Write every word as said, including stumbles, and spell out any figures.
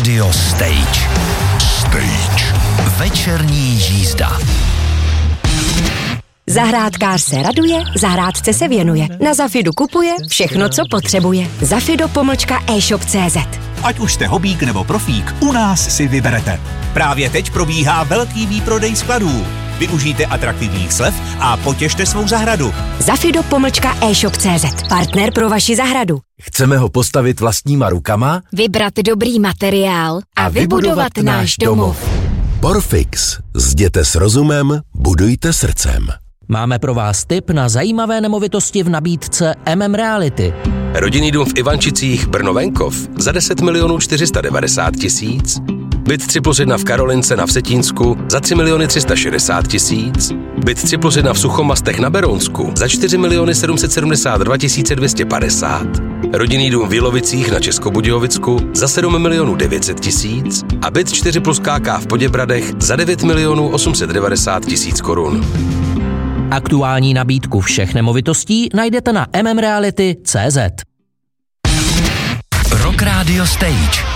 Radio Stage. Stage. Večerní jízda. Zahrádkář se raduje, zahrádce se věnuje. Na Zafidu kupuje všechno, co potřebuje. Zafido pomlčka e-shop tečka cé zet. Ať už jste hobík nebo profík, u nás si vyberete. Právě teď probíhá velký výprodej skladů. Využijte atraktivních slev a potěšte svou zahradu. Zafido pomlčka e-shop tečka cé zet. Partner pro vaši zahradu. Chceme ho postavit vlastníma rukama? Vybrat dobrý materiál a, a vybudovat náš domov. Porfix. Zděte s rozumem, budujte srdcem. Máme pro vás tip na zajímavé nemovitosti v nabídce M M Reality. Rodinný dům v Ivančicích, Brno-Venkov za deset milionů čtyři sta devadesát tisíc. Byt tři plus jedna v Karolince na Vsetínsku za tři miliony tři sta šedesát tisíc. Byt tři plus jedna v Suchomastech na Berounsku za čtyři miliony sedm set sedmdesát dva tisíce dvě stě padesát. Rodinný dům v Jílovicích na Českobudějovicku za sedm milionů devět set tisíc a byt čtyři plus K K v Poděbradech za devět milionů osm set devadesát tisíc korun. Aktuální nabídku všech nemovitostí najdete na m m reality tečka cé zet. Rock Radio Stage.